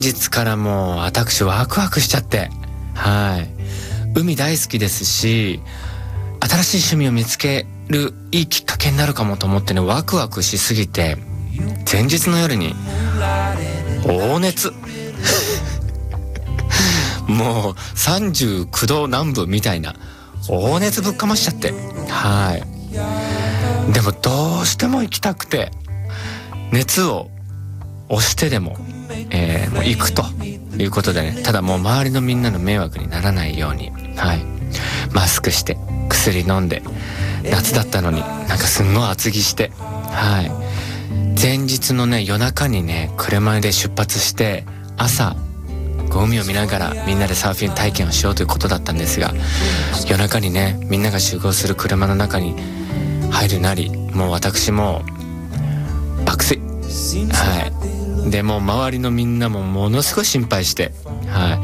日からもう私ワクワクしちゃって、はい、海大好きですし、新しい趣味を見つけるいいきっかけになるかもと思ってね、ワクワクしすぎて前日の夜に大熱もう39度南部みたいな大熱ぶっかましちゃって、はい、でもどうしても行きたくて、熱を押してでも、もう行くということでね、ただもう周りのみんなの迷惑にならないように、はい、マスクして薬飲んで、夏だったのになんかすんごい厚着して、はい、前日のね夜中にね車で出発して、朝海を見ながらみんなでサーフィン体験をしようということだったんですが、夜中にねみんなが集合する車の中に入るなり、もう私も爆睡、はい、でもう周りのみんなもものすごい心配して、はい、